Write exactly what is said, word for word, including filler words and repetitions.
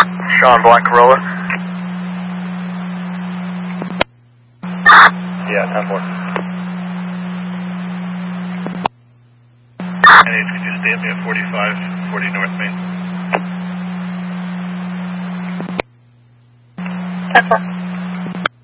Sean, Black Corolla. Yeah, ten four. N H, could you stay me at forty-five forty North Main? ten four.